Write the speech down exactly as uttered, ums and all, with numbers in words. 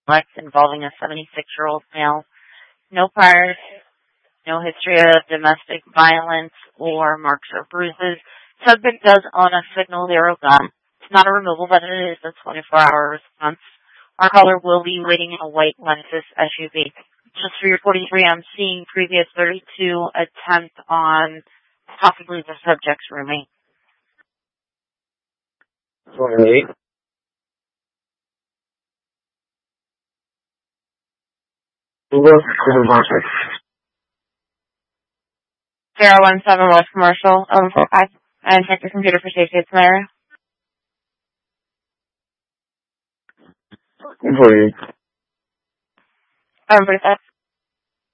complex involving a seventy-six-year-old male. No priors, no history of domestic violence or marks or bruises. Subject does own a Signal Zero gun. It's not a removal, but it is a twenty-four hour response. Our caller will be waiting in a white Lexus S U V. Just for your forty-three, I'm seeing previous thirty-two attempt on possibly the subject's roommate. twenty-eight. Uber, Uber Market. zero one seven West Commercial, over four five. And check your computer for safety. It's Mary. forty-eight. Over forty-five.